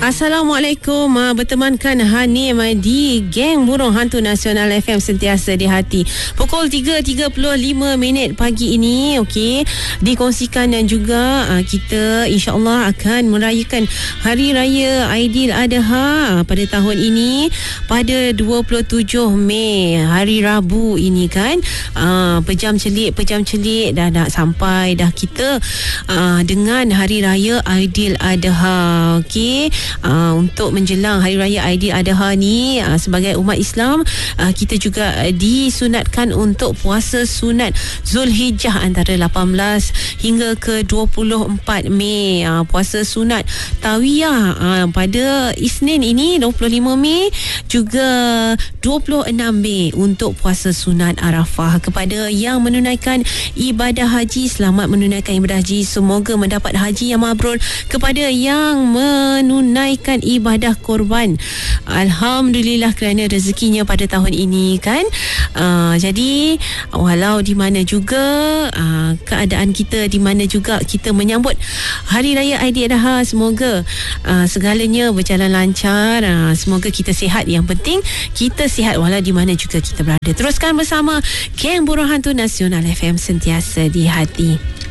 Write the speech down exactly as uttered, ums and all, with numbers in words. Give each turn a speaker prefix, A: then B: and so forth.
A: Assalamualaikum, uh, bertemankan Hanim di Geng Burung Hantu Nasional F M Sentiasa di Hati. Pukul tiga tiga puluh lima minit pagi ini, okey, dikongsikan dan juga uh, kita insya-Allah akan merayakan Hari Raya Aidiladha pada tahun ini pada dua puluh tujuh Mei, hari Rabu ini kan. Uh, pejam celik pejam celik dah nak sampai dah kita uh, dengan Hari Raya Aidiladha. Okey, Uh, untuk menjelang Hari Raya Aidiladha ni, uh, sebagai umat Islam, uh, kita juga uh, disunatkan untuk puasa sunat Zulhijjah antara lapan belas hingga ke dua puluh empat Mei. Uh, puasa sunat Tawiyah uh, pada Isnin ini dua puluh lima Mei, juga dua puluh enam Mei untuk puasa sunat Arafah. Kepada yang menunaikan ibadah haji, selamat menunaikan ibadah haji, semoga mendapat haji yang mabrur. Kepada yang menunaikan Menunaikan ibadah korban, alhamdulillah kerana rezekinya pada tahun ini kan. Uh, jadi walau di mana juga uh, keadaan kita, di mana juga kita menyambut Hari Raya Aidiladha, semoga uh, segalanya berjalan lancar. Uh, semoga kita sihat. Yang penting kita sihat walau di mana juga kita berada. Teruskan bersama Geng Burung Hantu Nasional F M Sentiasa di Hati.